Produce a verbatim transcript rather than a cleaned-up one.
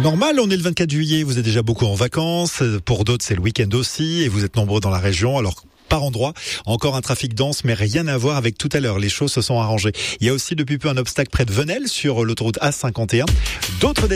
Normal, on est le vingt-quatre juillet, vous êtes déjà beaucoup en vacances, pour d'autres c'est le week-end aussi et vous êtes nombreux dans la région, alors par endroit, encore un trafic dense mais rien à voir avec tout à l'heure, les choses se sont arrangées. Il y a aussi depuis peu un obstacle près de Venelle sur l'autoroute A cinquante et un, d'autres